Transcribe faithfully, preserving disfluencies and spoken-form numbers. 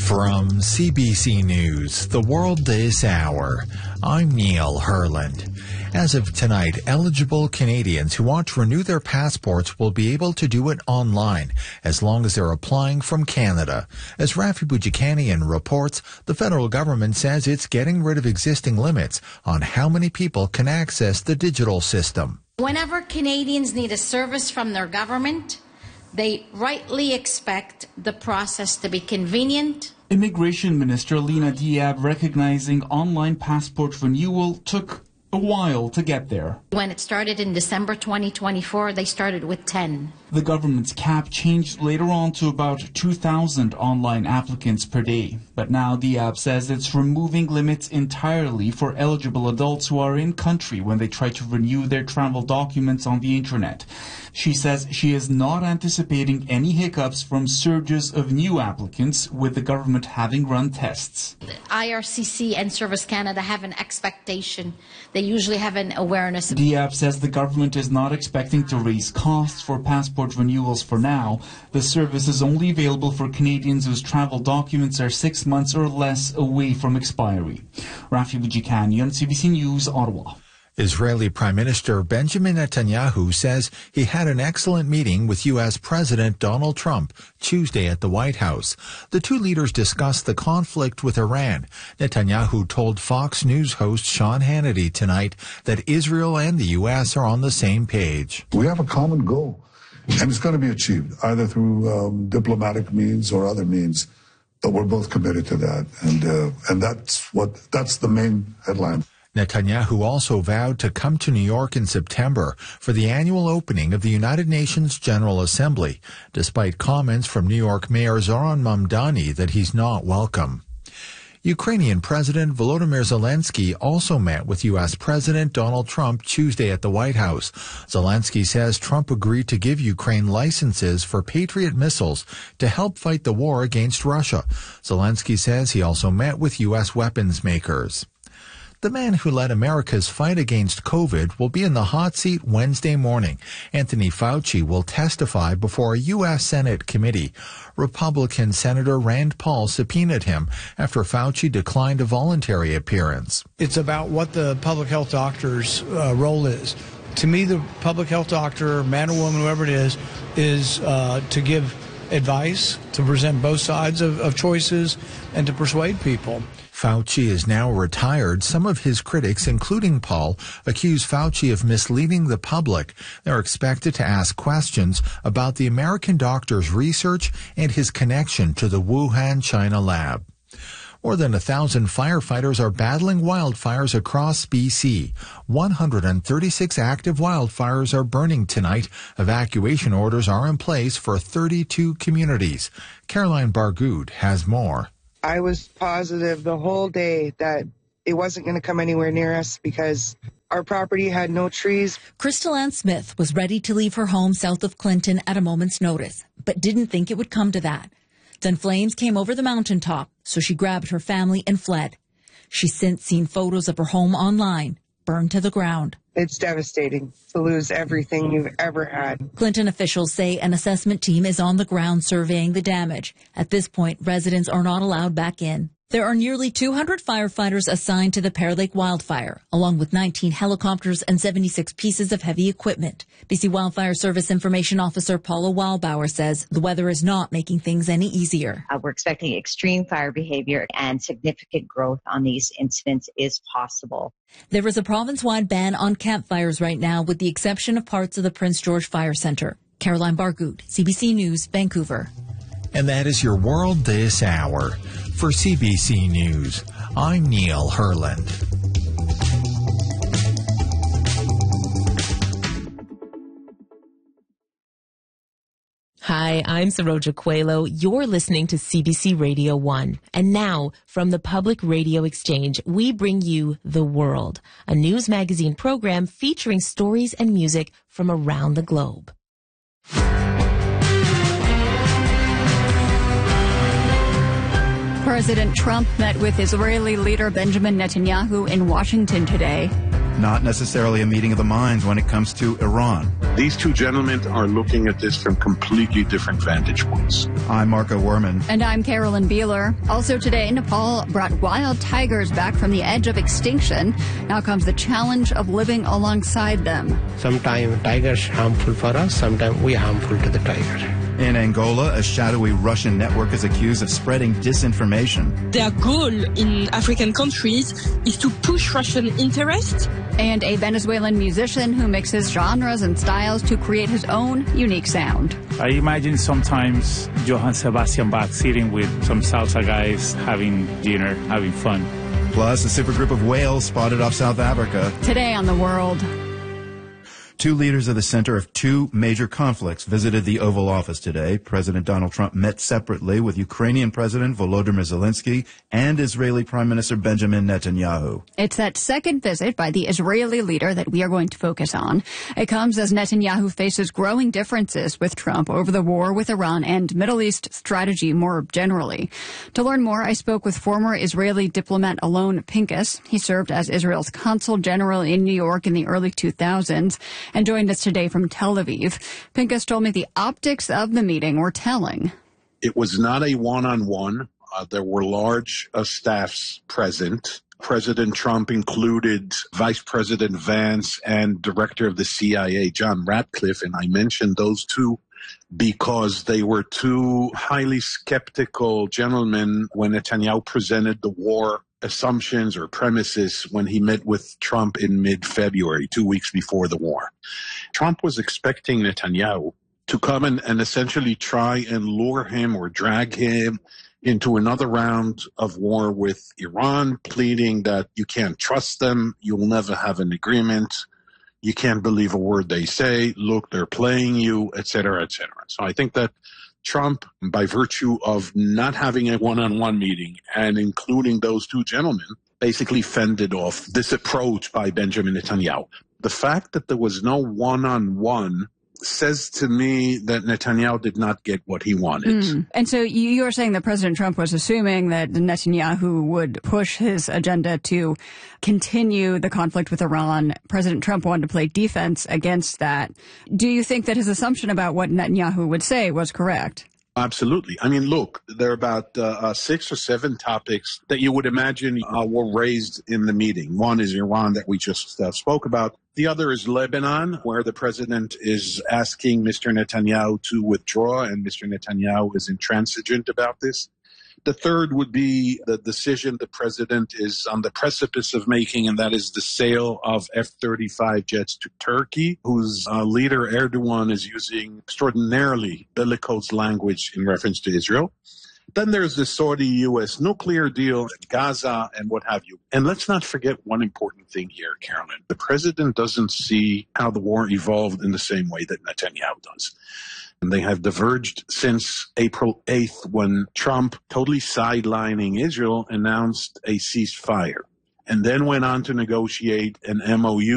From C B C News, The World This Hour, I'm Neil Herland. As of tonight, eligible Canadians who want to renew their passports will be able to do it online as long as they're applying from Canada. As Rafi Boudjikanian reports, the federal government says it's getting rid of existing limits on how many people can access the digital system. Whenever Canadians need a service from their government, they rightly expect the process to be convenient. Immigration Minister Lina Diab recognizing online passport renewal took a while to get there. When it started in December twenty twenty-four, they started with ten. The government's cap changed later on to about two thousand online applicants per day. But now Diab says it's removing limits entirely for eligible adults who are in country when they try to renew their travel documents on the internet. She says she is not anticipating any hiccups from surges of new applicants, with the government having run tests. I R C C and Service Canada have an expectation. They usually have an awareness. Diab says the government is not expecting to raise costs for passport renewals for now. The service is only available for Canadians whose travel documents are six months or less away from expiry. Rafi Boudjikanian, C B C News, Ottawa. Israeli Prime Minister Benjamin Netanyahu says he had an excellent meeting with U S President Donald Trump Tuesday at the White House. The two leaders discussed the conflict with Iran. Netanyahu told Fox News host Sean Hannity tonight that Israel and the U S are on the same page. We have a common goal, and it's going to be achieved either through um, diplomatic means or other means. But we're both committed to that, and uh, and that's what that's the main headline. Netanyahu also vowed to come to New York in September for the annual opening of the United Nations General Assembly, despite comments from New York Mayor Zoran Mamdani that he's not welcome. Ukrainian President Volodymyr Zelensky also met with U S President Donald Trump Tuesday at the White House. Zelensky says Trump agreed to give Ukraine licenses for Patriot missiles to help fight the war against Russia. Zelensky says he also met with U S weapons makers. The man who led America's fight against COVID will be in the hot seat Wednesday morning. Anthony Fauci will testify before a U S Senate committee. Republican Senator Rand Paul subpoenaed him after Fauci declined a voluntary appearance. It's about what the public health doctor's uh, role is. To me, the public health doctor, man or woman, whoever it is, is uh, to give advice, to present both sides of, of choices, and to persuade people. Fauci is now retired. Some of his critics, including Paul, accuse Fauci of misleading the public. They're expected to ask questions about the American doctor's research and his connection to the Wuhan, China lab. More than a thousand firefighters are battling wildfires across B C. one hundred thirty-six active wildfires are burning tonight. Evacuation orders are in place for thirty-two communities. Caroline Bargood has more. I was positive the whole day that it wasn't going to come anywhere near us because our property had no trees. Crystal Ann Smith was ready to leave her home south of Clinton at a moment's notice, but didn't think it would come to that. Then flames came over the mountaintop, so she grabbed her family and fled. She's since seen photos of her home online, burned to the ground. It's devastating to lose everything you've ever had. Clinton officials say an assessment team is on the ground surveying the damage. At this point, residents are not allowed back in. There are nearly two hundred firefighters assigned to the Pear Lake wildfire, along with nineteen helicopters and seventy-six pieces of heavy equipment. B C Wildfire Service Information Officer Paula Wildbauer says the weather is not making things any easier. Uh, we're expecting extreme fire behavior, and significant growth on these incidents is possible. There is a province-wide ban on campfires right now, with the exception of parts of the Prince George Fire Centre. Caroline Bargood, C B C News, Vancouver. And that is your World This Hour. For C B C News, I'm Neil Herland. Hi, I'm Saroja Coelho. You're listening to C B C Radio one. And now, from the Public Radio Exchange, we bring you The World, a news magazine program featuring stories and music from around the globe. President Trump met with Israeli leader Benjamin Netanyahu in Washington today. not necessarily a meeting of the minds when it comes to Iran. These two gentlemen are looking at this from completely different vantage points. I'm Marco Werman. And I'm Carolyn Beeler. Also today, Nepal brought wild tigers back from the edge of extinction. Now comes the challenge of living alongside them. Sometimes tigers harmful for us, sometimes we harmful to the tiger. In Angola, a shadowy Russian network is accused of spreading disinformation. Their goal in African countries is to push Russian interests. And a Venezuelan musician who mixes genres and styles to create his own unique sound. I imagine sometimes Johann Sebastian Bach sitting with some salsa guys having dinner, having fun. Plus, a supergroup of whales spotted off South Africa. Today on The World. Two leaders of the center of two major conflicts visited the Oval Office today. President Donald Trump met separately with Ukrainian President Volodymyr Zelensky and Israeli Prime Minister Benjamin Netanyahu. It's that second visit by the Israeli leader that we are going to focus on. It comes as Netanyahu faces growing differences with Trump over the war with Iran and Middle East strategy more generally. To learn more, I spoke with former Israeli diplomat Alon Pincus. He served as Israel's consul general in New York in the early two thousands. And joined us today from Tel Aviv. Pincus told me the optics of the meeting were telling. It was not a one-on-one. Uh, there were large uh, staffs present. President Trump included Vice President Vance and Director of the C I A, John Ratcliffe, and I mentioned those two because they were two highly skeptical gentlemen when Netanyahu presented the war assumptions or premises when he met with Trump in mid-February, two weeks before the war. Trump was expecting Netanyahu to come in and essentially try and lure him or drag him into another round of war with Iran, pleading that you can't trust them, you'll never have an agreement, you can't believe a word they say, look, they're playing you, et cetera, et cetera. So I think that Trump, by virtue of not having a one-on-one meeting and including those two gentlemen, basically fended off this approach by Benjamin Netanyahu. The fact that there was no one-on-one says to me that Netanyahu did not get what he wanted. Mm. And so you are saying that President Trump was assuming that Netanyahu would push his agenda to continue the conflict with Iran. President Trump wanted to play defense against that. Do you think that his assumption about what Netanyahu would say was correct? Absolutely. I mean, look, there are about uh, uh, six or seven topics that you would imagine uh, were raised in the meeting. One is Iran that we just uh, spoke about. The other is Lebanon, where the president is asking Mister Netanyahu to withdraw, and Mister Netanyahu is intransigent about this. The third would be the decision the president is on the precipice of making, and that is the sale of F thirty-five jets to Turkey, whose uh, leader Erdogan is using extraordinarily bellicose language in reference to Israel. Then there's the Saudi-U S nuclear deal, Gaza, and what have you. And let's not forget one important thing here, Carolyn. The president doesn't see how the war evolved in the same way that Netanyahu does. And they have diverged since April eighth, when Trump, totally sidelining Israel, announced a ceasefire and then went on to negotiate an M O U